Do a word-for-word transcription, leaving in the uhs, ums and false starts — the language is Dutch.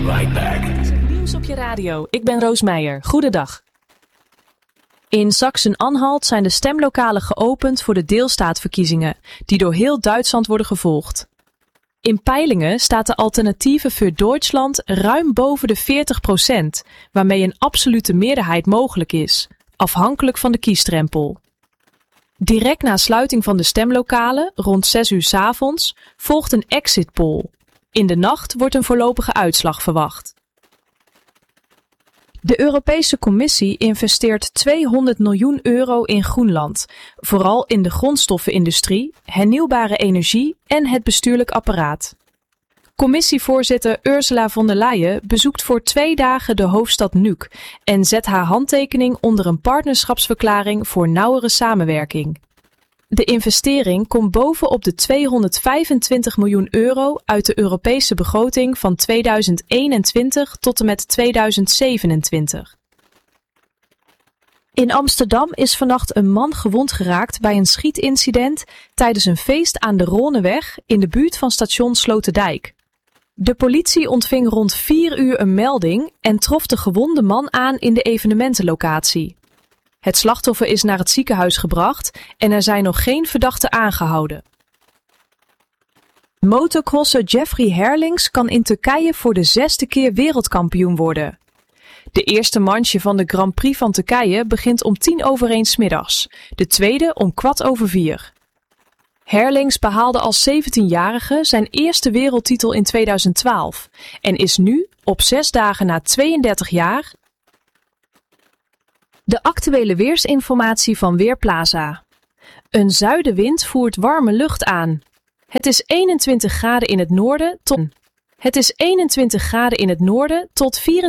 right back. Nieuws op je radio. Ik ben Roos Meijer. Goedendag. In Sachsen-Anhalt zijn de stemlokalen geopend voor de deelstaatverkiezingen, die door heel Duitsland worden gevolgd. In peilingen staat de Alternatieve für Deutschland ruim boven de veertig procent, waarmee een absolute meerderheid mogelijk is, afhankelijk van de kiesdrempel. Direct na sluiting van de stemlokalen, rond zes uur 's avonds, volgt een exit poll. In de nacht wordt een voorlopige uitslag verwacht. De Europese Commissie investeert tweehonderd miljoen euro in Groenland, vooral in de grondstoffenindustrie, hernieuwbare energie en het bestuurlijk apparaat. Commissievoorzitter Ursula von der Leyen bezoekt voor twee dagen de hoofdstad Nuuk en zet haar handtekening onder een partnerschapsverklaring voor nauwere samenwerking. De investering komt bovenop de tweehonderdvijfentwintig miljoen euro uit de Europese begroting van tweeduizend eenentwintig tot en met tweeduizend zevenentwintig. In Amsterdam is vannacht een man gewond geraakt bij een schietincident tijdens een feest aan de Roneweg in de buurt van station Sloterdijk. De politie ontving rond vier uur een melding en trof de gewonde man aan in de evenementenlocatie. Het slachtoffer is naar het ziekenhuis gebracht en er zijn nog geen verdachten aangehouden. Motocrosser Jeffrey Herlings kan in Turkije voor de zesde keer wereldkampioen worden. De eerste manche van de Grand Prix van Turkije begint om tien over één 's middags, de tweede om kwart over vier. Herlings behaalde als zeventienjarige zijn eerste wereldtitel in tweeduizend twaalf en is nu, op zes dagen na tweeëndertig jaar, de actuele weersinformatie van Weerplaza. Een zuidenwind voert warme lucht aan. Het is eenentwintig graden in het noorden tot Het is eenentwintig graden in het noorden tot vierentwintig